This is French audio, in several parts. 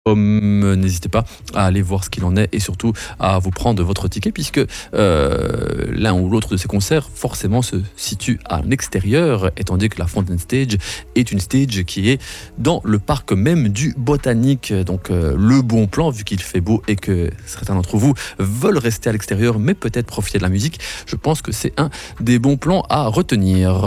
N'hésitez pas à aller voir ce qu'il en est et surtout à vous prendre votre ticket puisque l'un ou l'autre de ces concerts forcément se situe à l'extérieur étant donné que la Fountain Stage est une stage qui est dans le parc même du Botanique. Donc le bon plan vu qu'il fait beau et que certains d'entre vous veulent rester à l'extérieur mais peut-être profiter de la musique, je pense que c'est un des bons plans à retenir,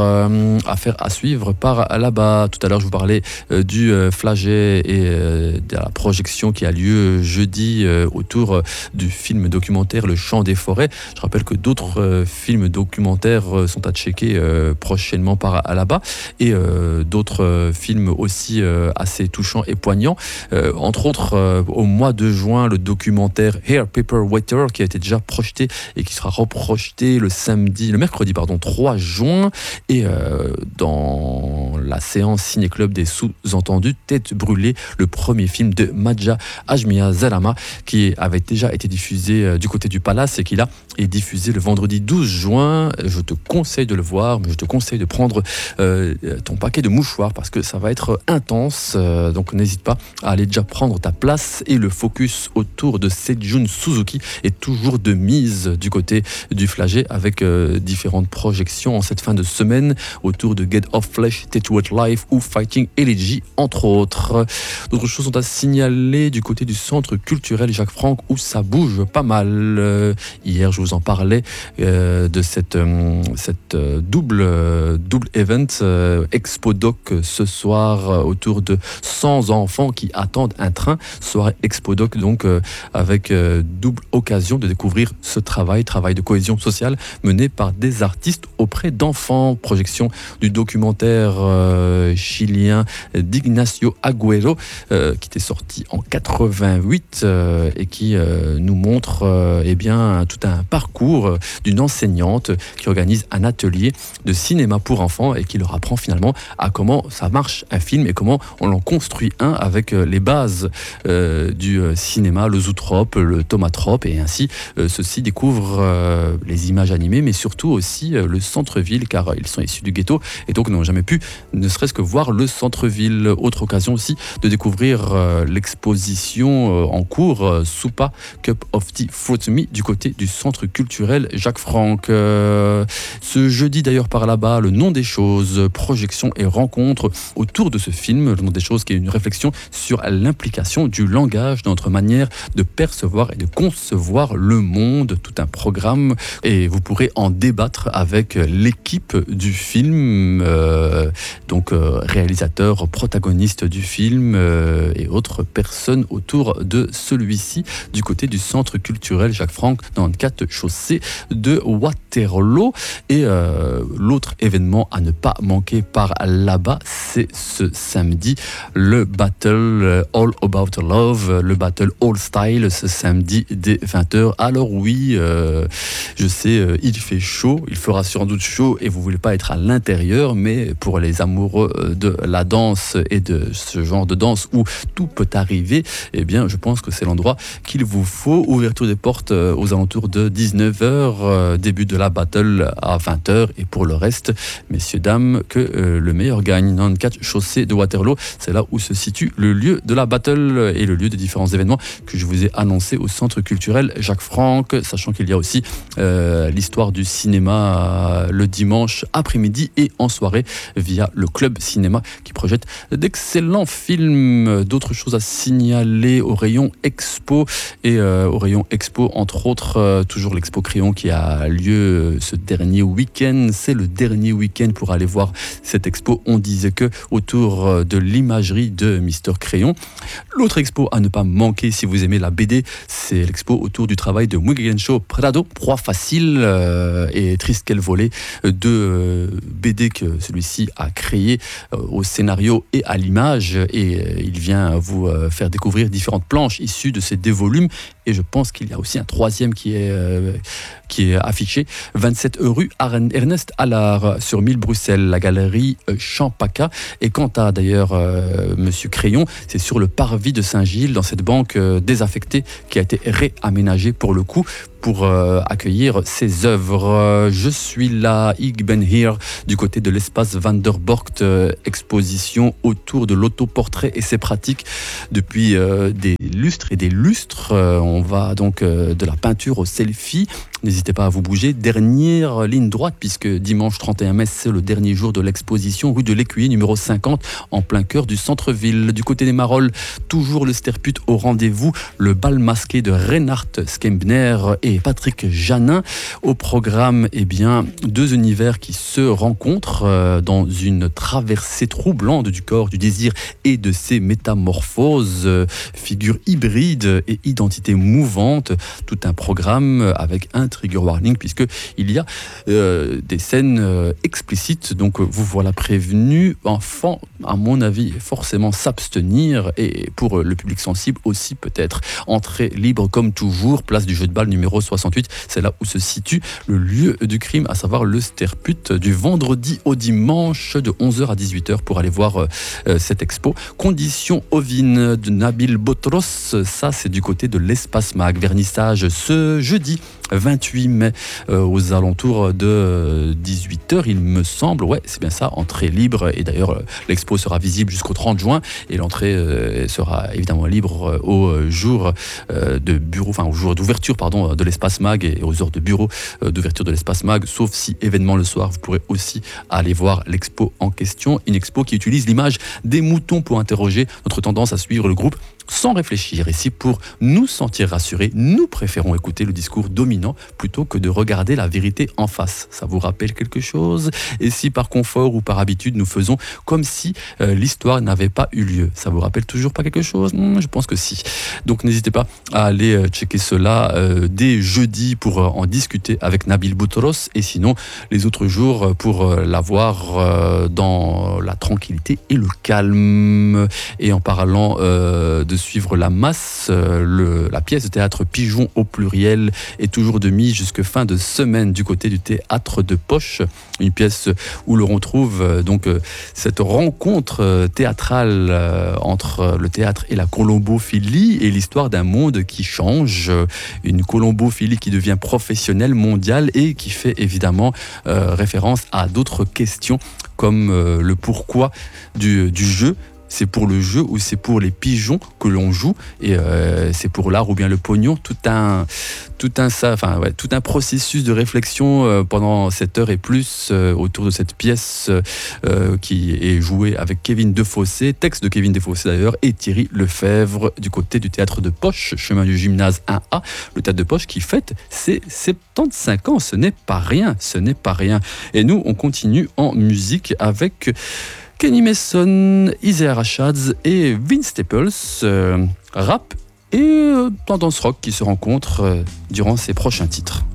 à suivre par là-bas. Tout à l'heure je vous parlais du Flaget et de la projection qui a lieu jeudi autour du film documentaire Le Chant des Forêts. Je rappelle que d'autres films documentaires sont à checker prochainement par là-bas et d'autres films aussi assez touchants et poignants. Entre autres, au mois de juin, le documentaire Hair Paper Water qui a été déjà projeté et qui sera reprojeté le mercredi 3 juin. Et dans la séance Ciné Club des sous-entendus, Tête brûlée, le premier film de Madja Ajmia Zalama qui avait déjà été diffusé du côté du Palace et qui là est diffusé le vendredi 12 juin. Je te conseille de le voir, mais je te conseille de prendre ton paquet de mouchoirs parce que ça va être intense. Donc n'hésite pas à aller déjà prendre ta place. Et le focus autour de Sejun Suzuki est toujours de mise du côté du Flaget avec différentes projections en cette fin de semaine autour de Get Off Flesh, Tattooed Life ou Fighting Elegy entre autres. D'autres choses sont à signaler du côté du centre culturel Jacques Franck où ça bouge pas mal. Hier je vous en parlais de cette double event Expo Doc ce soir autour de 100 enfants qui attendent un train. Soirée Expo Doc donc avec double occasion de découvrir ce travail de cohésion sociale mené par des artistes auprès d'enfants. Projection du documentaire chilien d'Ignacio Agüero qui était sorti en 88 et qui nous montre tout un parcours d'une enseignante qui organise un atelier de cinéma pour enfants et qui leur apprend finalement à comment ça marche un film et comment on en construit un avec les bases du cinéma, le zootrope, le tomatrope et ainsi ceux-ci découvrent les images animées mais surtout aussi le centre-ville car ils sont issus du ghetto et donc n'ont jamais pu ne serait-ce que voir le centre-ville. Autre occasion aussi de découvrir l'exposition en cours Soupa Cup of Tea Fruit Me du côté du centre culturel Jacques Franck. Ce jeudi d'ailleurs par là-bas, Le Nom des choses, projection et rencontre autour de ce film. Le Nom des choses qui est une réflexion sur l'implication du langage dans notre manière de percevoir et de concevoir le monde. Tout un programme et vous pourrez en débattre avec l'équipe du film, réalisateur, protagoniste du film et autres personnes autour de celui-ci du côté du centre culturel Jacques Franck dans le 4 chaussée de Waterloo. Et l'autre événement à ne pas manquer par là-bas, c'est ce samedi, le Battle All About Love, le Battle All Style, ce samedi dès 20h. Alors oui, je sais, il fait chaud, il fera sans doute chaud et vous voulez pas être à l'intérieur, mais pour les amoureux de la danse et de ce genre de danse où tout peut arriver, eh bien je pense que c'est l'endroit qu'il vous faut. Ouverture des portes aux alentours de 19h, début de la battle à 20h et pour le reste, messieurs, dames, que le meilleur gagne. 94 chaussée de Waterloo, c'est là où se situe le lieu de la battle et le lieu des différents événements que je vous ai annoncés au centre culturel Jacques Franck, sachant qu'il y a aussi l'histoire du cinéma le dimanche après-midi et en soirée via le Club Cinéma qui projette d'excellents films. D'autres choses à signaler au rayon expo et au rayon expo entre autres toujours l'expo Crayon qui a lieu ce dernier week-end. C'est le dernier week-end pour aller voir cette expo. On disait que autour de l'imagerie de Mister Crayon. L'autre expo à ne pas manquer si vous aimez la BD, c'est l'expo autour du travail de Miguel Prado, Proie facile et triste qu'elle volait, deux BD que celui-ci a créé au scénario et à l'image et il vient vous faire découvrir différentes planches issues de ces deux volumes et je pense qu'il y a aussi un troisième qui qui est affiché 27 rue Ernest Allard sur 1000 Bruxelles, la galerie Champaka. Et quant à d'ailleurs Monsieur Crayon, c'est sur le parvis de Saint-Gilles, dans cette banque désaffectée qui a été réaménagée pour le coup, pour accueillir ses œuvres. Je suis là, ik ben hier, du côté de l'espace Van der Borgt, exposition autour de l'autoportrait et ses pratiques depuis des lustres et des lustres. On va donc de la peinture au selfie. N'hésitez pas à vous bouger. Dernière ligne droite, puisque dimanche 31 mai, c'est le dernier jour de l'exposition, rue de l'Écuyer, numéro 50, en plein cœur du centre-ville. Du côté des Marolles, toujours le Sterput au rendez-vous, le bal masqué de Reinhard Skembner et Patrick Janin. Au programme, eh bien, deux univers qui se rencontrent dans une traversée troublante du corps, du désir et de ses métamorphoses, figures hybrides et identités mouvantes. Tout un programme avec un trigger warning, puisqu'il y a des scènes explicites, donc vous voilà prévenu. Enfant, à mon avis, forcément s'abstenir, et pour le public sensible aussi peut-être. Entrée libre comme toujours, place du jeu de balle numéro 68, c'est là où se situe le lieu du crime, à savoir le Sterput, du vendredi au dimanche de 11h à 18h pour aller voir cette expo. Conditions ovines de Nabil Botros, ça c'est du côté de l'Espace Mag. Vernissage ce jeudi 28 mai aux alentours de 18h, il me semble. Ouais, c'est bien ça, entrée libre. Et d'ailleurs, l'expo sera visible jusqu'au 30 juin et l'entrée sera évidemment libre au jour de bureau, enfin au jour d'ouverture de l'Espace Mag et aux heures de bureau d'ouverture de l'Espace Mag, sauf si événement le soir. Vous pourrez aussi aller voir l'expo en question, une expo qui utilise l'image des moutons pour interroger notre tendance à suivre le groupe sans réfléchir. Et si pour nous sentir rassurés, nous préférons écouter le discours dominant plutôt que de regarder la vérité en face. Ça vous rappelle quelque chose? Et si par confort ou par habitude, nous faisons comme si l'histoire n'avait pas eu lieu, ça vous rappelle toujours pas quelque chose? Je pense que si. Donc n'hésitez pas à aller checker cela dès jeudi pour en discuter avec Nabil Boutros, et sinon les autres jours pour l'avoir dans la tranquillité et le calme. Et en parlant de suivre la masse, la pièce de théâtre Pigeon au pluriel est toujours de mise jusque fin de semaine du côté du théâtre de Poche, une pièce où l'on retrouve donc cette rencontre théâtrale entre le théâtre et la colombophilie, et l'histoire d'un monde qui change, une colombophilie qui devient professionnelle, mondiale, et qui fait évidemment référence à d'autres questions comme le pourquoi du jeu. C'est pour le jeu ou c'est pour les pigeons que l'on joue, et c'est pour l'art ou bien le pognon. Tout un processus de réflexion pendant 7 heures et plus autour de cette pièce qui est jouée avec Kevin Defossé, texte de Kevin Defossé d'ailleurs, et Thierry Lefebvre du côté du théâtre de Poche, chemin du gymnase 1A, le théâtre de Poche qui fête ses 75 ans. Ce n'est pas rien, ce n'est pas rien. Et nous, on continue en musique avec Kenny Mason, Isaiah Rashad et Vince Staples, rap et tendance rock qui se rencontrent durant ces prochains titres.